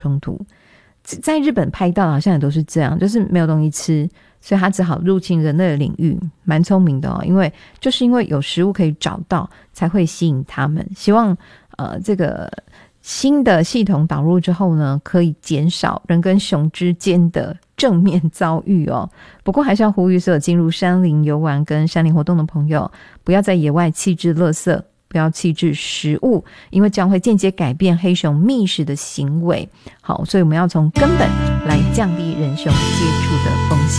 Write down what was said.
冲突。在日本拍到好像也都是这样，就是没有东西吃，所以他只好入侵人类的领域，蛮聪明的哦。因为有食物可以找到，才会吸引他们。希望这个新的系统导入之后呢，可以减少人跟熊之间的正面遭遇哦。不过还是要呼吁所有进入山林游玩跟山林活动的朋友，不要在野外弃置垃圾，不要弃置食物，因为将会间接改变黑熊觅食的行为。好，所以我们要从根本来降低人熊接触的风险。